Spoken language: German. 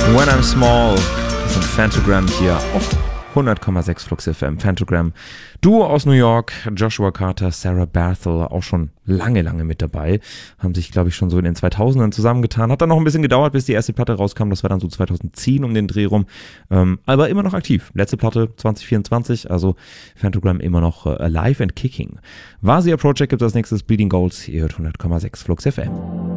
When I'm Small, das sind Phantogram hier auf 100,6 Flux FM. Phantogram, Duo aus New York, Joshua Carter, Sarah Barthel, auch schon lange mit dabei. Haben sich, glaube ich, schon so in den 2000ern zusammengetan. Hat dann noch ein bisschen gedauert, bis die erste Platte rauskam. Das war dann so 2010 um den Dreh rum. Aber immer noch aktiv. Letzte Platte 2024, also Phantogram immer noch alive and kicking. Vasia Project gibt es als nächstes, Bleeding Goals. Ihr hört 100,6 Flux FM.